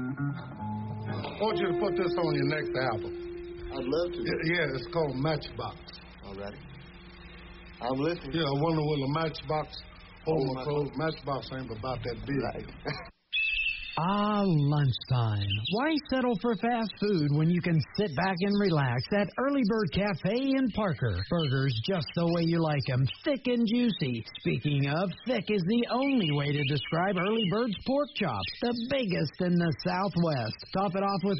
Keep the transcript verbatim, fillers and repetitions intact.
I want you to put this on your next album. I'd love to. Yeah, yeah, it's called Matchbox. All righty. I'm listening. Yeah, I wonder will a Matchbox hold my clothes. Matchbox ain't about that big. Right. Ah, lunchtime. Why settle for fast food when you can sit back and relax at Early Bird Cafe in Parker? Burgers just the way you like them, thick and juicy. Speaking of, thick is the only way to describe Early Bird's pork chops, the biggest in the Southwest. Top it off with